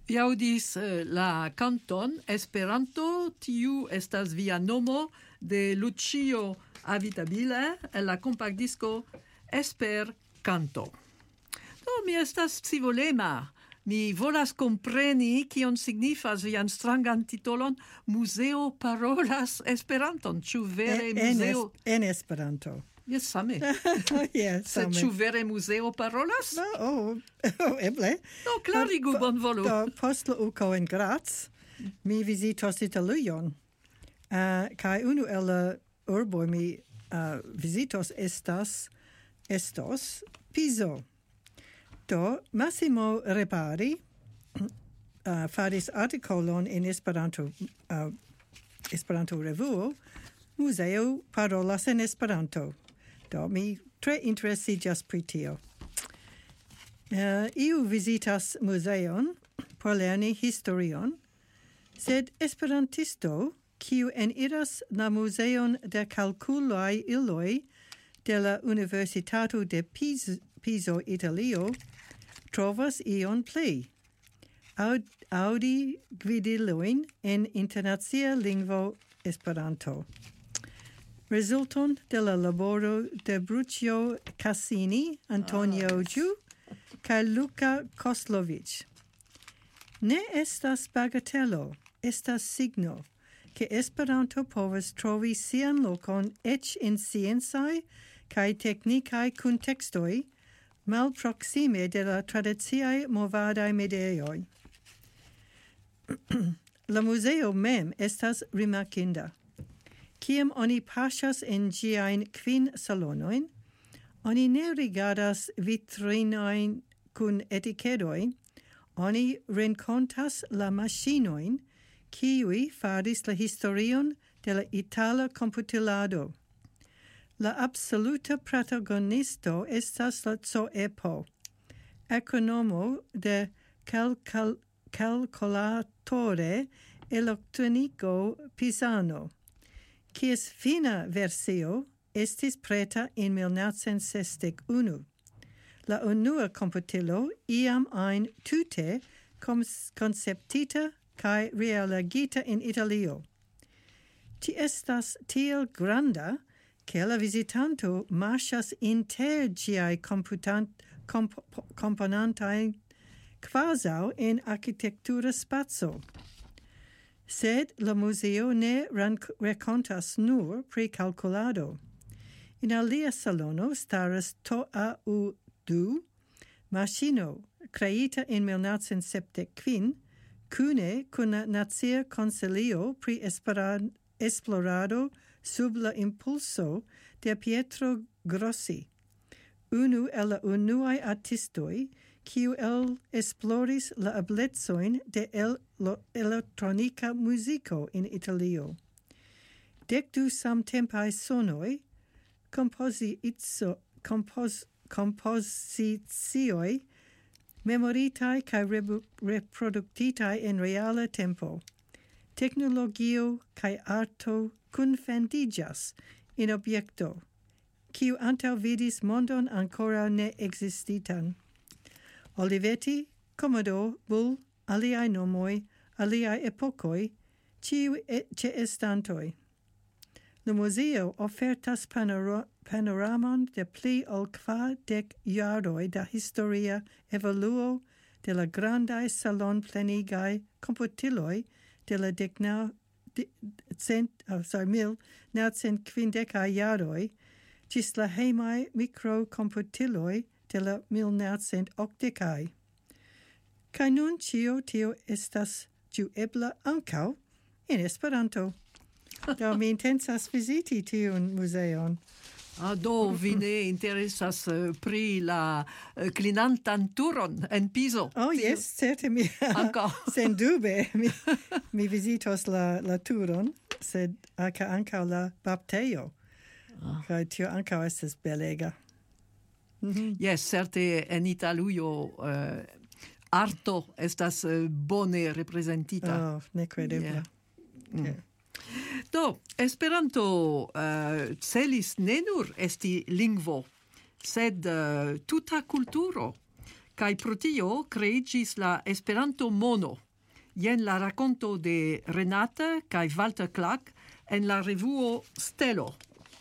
Vi audis la canton Esperanto, tiu estas via nomo de Lucio Avitabile, en la compactdisco Esper Canto. Do, mi estas scivolema. Mi volas compreni kion signifas vian strangan titolon Museo parolas Esperanton. Ĉu vere museo? En Esperanto. Yes, same. Yes, same. Ĉu vere museo parolas? No, eble. No, klarigu bonvolu. Post la uko en Graz, mi visitos Italujon. Kaj unu el la urboj mi visitos estos Piso. Do, Massimo Repari faris artikolon in Esperanto revuo, Museo parolas en Esperanto. Do, mi tre interesiĝas pri tio. Iu visitas muzeon por lerni historion, sed esperantisto, kiu eniras la muzeon de kalkulaj iloj de la Universitato de Piso, Italio, trovas ion pli. Audi gvidiloin en internacia lingvo Esperanto. Resulton de la laboro de Brucio Cassini, Antonio Giu, kaj Luca Koslovic. Ne estas bagatelo, estas signo, ke Esperanto povas trovi sian lokon eĉ en sciencaj kaj teknikaj kuntekstoj, malproxime de la tradiciaj movadaj medioj. La museo mem estas rimarkinda. Kiam oni paŝas en ĝiajn 5 salonojn, oni ne rigardas vitrinojn kun etikedoj, oni renkontas la maŝinojn, kiuj faris la historion de la itala komputilado. La absoluta protagonisto estas la Coepo, ekonomo de calcolatore electronico Pisano, kies fina versio estis preta en 1961. La unua komputilo iam ajn tute konceptita kaj realigita en Italio. Ĝi estas tiel granda, che la visitanto marchas inter ĝiaj komponantaj quasau en architektura spaco. Sed la museo ne rakontas nur pri kalkulado. In alia salono staras TOAU2, maŝino kreita en 1975, kune kun la Nacia Konsilio pri esplorado sub la impulso de Pietro Grossi, unu el la unuaj artistoj, kiu esploris la eblecojn de elektronika muziko en Italio. 12 samtempaj sonoj, kompozicioj, memoritaj kaj reproduktitaj en reala tempo. Teknologio kaj arto kunfandiĝas in objekto, kiu antaŭvidis mondon ankoraŭ ne ekzistitan. Olivetti, Commodore, Bull, aliaj nomoj, aliaj epokoj, ĉiuj ĉeestantoj. La museo ofertas panoramon de pli ol 40 jaroj da historia evoluo de la grandaj salonplenigaj komputiloj de la 1950 jaroj ĝis la hejmaj mikrokomputiloj de la 1980. Kaj nun ĉio tio estas ĝuebla ankaŭ en Esperanto. Do mi intensas viziti tiun muzeon. Do vi ne interesas pri la klinantan turon en Piso? Oh, yes, certe mi. Sen dube, mi visitos la turon, sed ankaŭ la baptejo. Kaj tio ankaŭ estas belega. Yes, certe en Italujo arto estas bone reprezentita. Oh, nekredebla. Yeah. Do, Esperanto celis ne nur esti lingvo, sed tuta kulturo, Kai pro tio creigis la Esperanto mono. Jen la raconto de Renate kai Walter Clark en la revuo Stelo.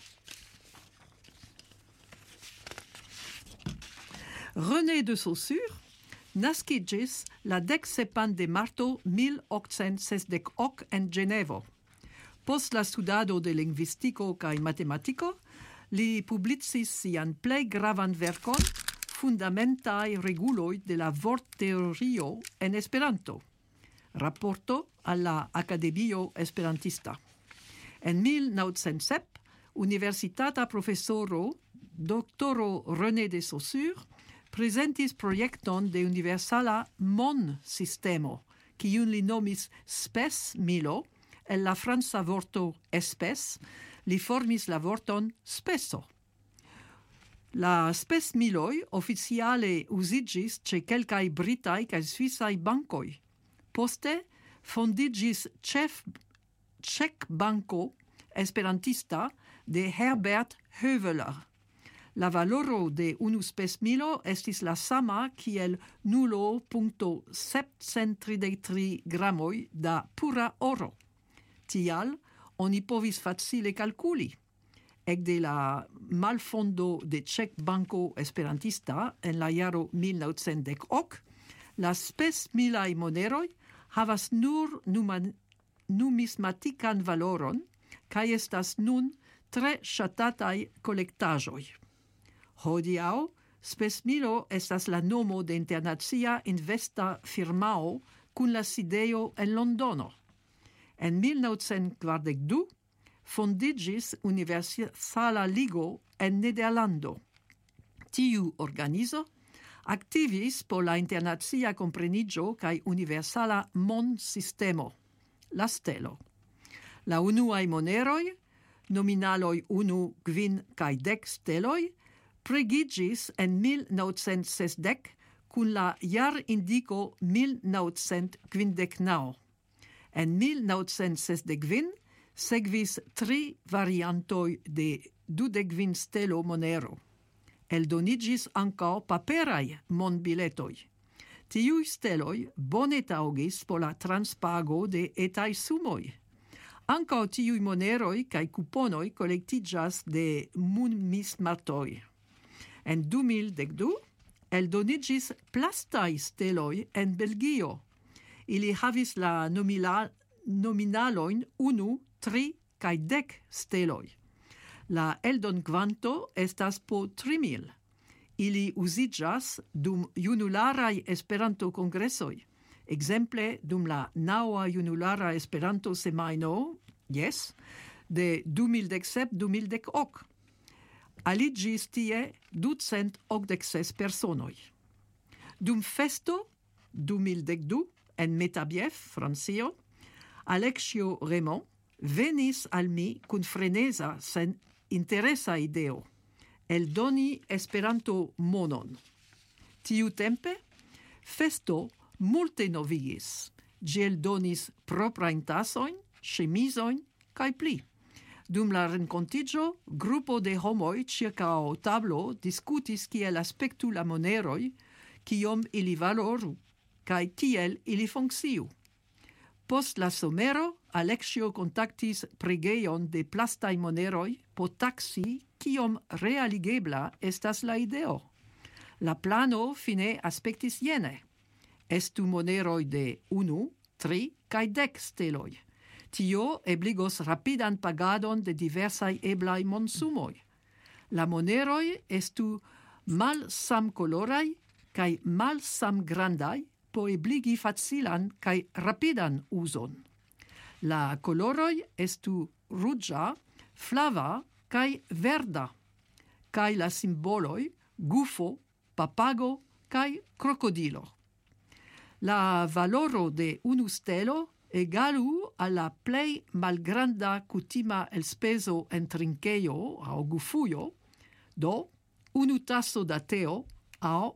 René de Saussure naskigis la 10 de marto 1868 en Genevo. Post la studado de lingvistico kaj matematiko, li publicis sian plej gravan verkon Fundamentaj reguloj de la vortteorio en Esperanto. Rapporto al la Akademio Esperantista. En 1907, universitata profesoro Dr. René de Saussure presentis projekton de universala mon-sistemo, kiun li nomis spes milo, el la franca vorto espes, li formis la vorton speso. La spes miloi oficiale usigis ce kelkai britai kaj svisai bankoi. Poste fondigis Czech banco esperantista de Herbert Höveler. La valoro de unu spes milo estis la sama kiel 0.733 gramoi da pura oro. Tial, oni povis facile calculi. Ecde la malfondo de Czech Banco Esperantista en la jaro 1910, la spes milai moneroi havas nur numismatican valoron, kaj estas nun tre ŝatataj kolektaĵoj. Hodiaŭ, spes milo estas la nomo de internacia investa firmao kun la sidejo en Londono. En 1942 fondigis Universala Ligo en Nederlando. Tiu organizo aktivis por la internacia komprenigio kaj universala mon-sistemo, la stelo. La unuaj moneroj, nominaloj 1, 5 kaj 10 steloj, pregigis en 1960 kun la jarindiko 1959. En 1965 seguis 3 variantoj de 25 stelo monero. Eldonigis ankaŭ paperaj monbiletoj. Tiuj steloj bone taŭgis por la transpago de etaj sumoj. Ankaŭ tiuj moneroj kaj kuponoj kolektiĝas de numismatoj. En 2012 eldonigis plastaj steloj en Belgio. Ili havis la nominalojn 1, 3 kaj 10 steloj. La eldon-kvanto estas po 3.000. Ili uziĝas dum junularaj Esperanto-kongresoj. Ekzemple dum la 9. junulara Esperanto-semajno, de 2017-2018. Aliĝis tie 286 personoj. Dum festo 2012 en Metabief, Francio, Alexio Raymond venis al mi kun freneza sen interesa ideo, eldoni Esperanto monon. Tiutempe, festo multe novigis. Ĝi eldonis proprajn tasojn, ŝemizojn kaj pli. Dum la renkontiĝo, grupo de homoj ĉirkaŭ tablo diskutis kiel aspektu la moneroj, kiom ili valoru, kaj kiel ili funkciu. Post la somero, Alexio kontaktis pregejon de plastaj moneroj po taksi kiom realigebla estas la ideo. La plano fine aspektis jene. Estu moneroj de 1, 3 kaj 10 steloj. Tio ebligos rapidan pagadon de diversaj eblaj monsumoj. La moneroj estu malsamkoloraj kaj malsamgrandaj po ebligi facilan kaj rapidan uzon. La koloroj estu ruĝa, flava kaj verda, kaj la simboloj gufo, papago kaj krokodilo. La valoro de unu stelo egalu al la plej malgranda kutima elspezo en trinkejo aŭ gufujo, do unu taso da teo aŭ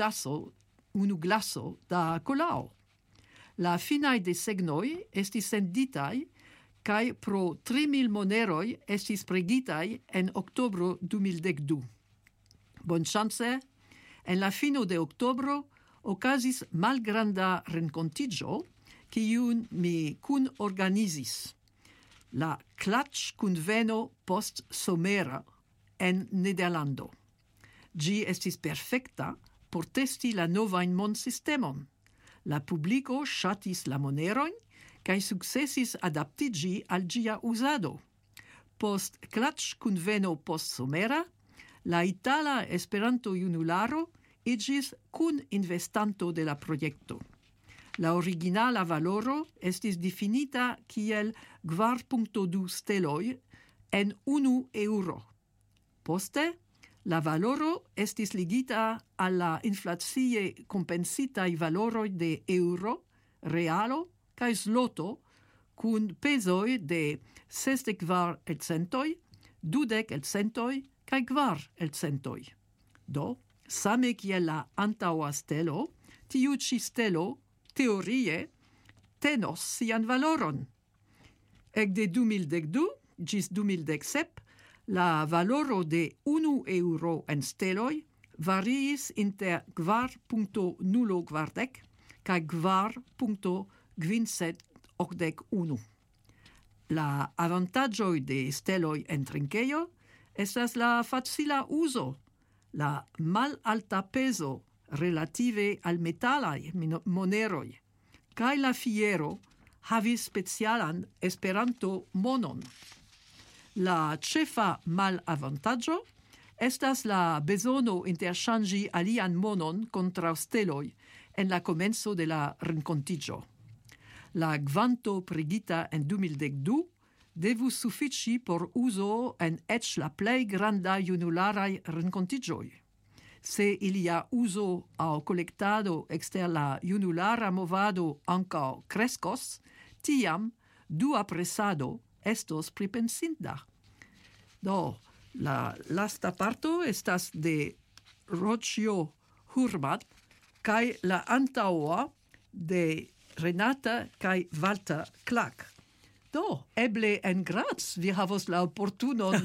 unu glaso da kolao. La finaj desegnoj estis senditaj kaj pro 3.000 moneroj estis pregitaj en oktobro 2012. Bonŝance, En la fino de oktobro okazis malgranda renkontiĝo, kiun mi kunorganizis. La klatĉkunveno post somera en Nederlando. Ĝi estis perfekta por testi la novajn mondsistemon. La publiko ŝatis la monerojn kaj sukcesis adaptiĝi al ĝia uzado. Post klatĉkunveno postsomera, la itala Esperanto-junularo iĝis kuninvestanto de la projekto. La originala valoro estis difinita kiel 4.2 steloj en 1 euro. Poste, la valoro estis ligita al la inflacie compensitaj valoroj de euro, realo kaj zloto, kun pezoj de 64 elcentoj, 20 elcentoj kaj 4 elcentoj. Do, same kiel la antaŭa stelo, tiu ĉi stelo teorie tenos sian valoron. Ekde 2012 ĝis 2017, la valoro de 1 euro en steloj variis inter 4.040 kaj 4.581. La avantaĝoj de steloj en trinkejo estas la facila uzo, la malalta pezo relative al metalaj moneroj, kaj la fiero havis specialan Esperanto-monon. La ĉefa malavantaĝo estas la bezono interŝanĝi alian monon kontraŭ steloj en la komenco de la renkontiĝo. La kvanto pregita en 2012 devus sufiĉi por uzo en eĉ la plej grandaj junularaj renkontiĝoj. Se ilia uzo aŭ kolektado ekster la junulara movado ankaŭ kreskos, tiam dua presado estos pripensinda. Do, la lasta parto estas de Rocio Hurmat kaj la antaŭa de Renata kaj Walter Clark. Do, eble en Graz vi havos la oportunon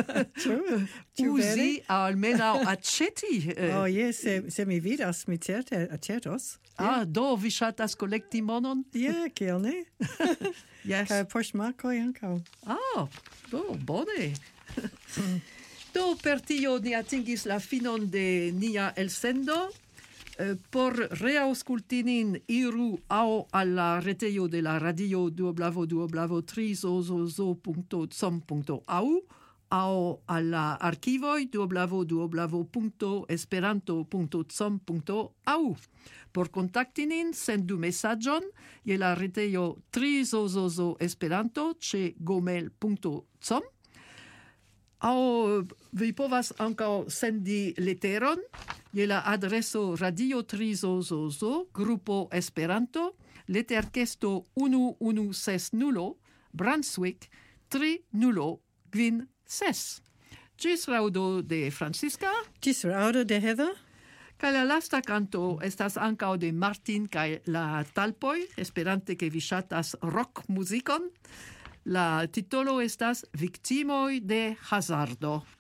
uzi aŭ almenaŭ aĉeti. Jes, se mi vidas, mi certe aĉetos. Do vi ŝatas kolekti monon? Kiel ne? Yes. Kaj poŝmarkoj ankaŭ. Do, bone. Do, per tio ni atingis la finon de nia elsendo. Por reaŭskulti nin iru aŭ al la retejo de la radio www.trizozozo.com.au aŭ al la arkivoj www.esperanto.com.au. Por kontakti nin, sendu mesaĝon je la retejo Trizozozo Esperanto ĉe gmail.com. Aŭ vi povas ankaŭ sendi leteron je la adreso Radio Trizozozo, grupo Esperanto, leterkesto 1160, Brunswick 3056. Ĝis raŭdo de Francisca. Ĝis raŭdo de Heather. Kaj la lasta kanto estas ankaŭ de Martin kaj la Talpoj, esperante ke vi ŝatas rock-muzikon. La titolo estas Viktimoj de hazardo.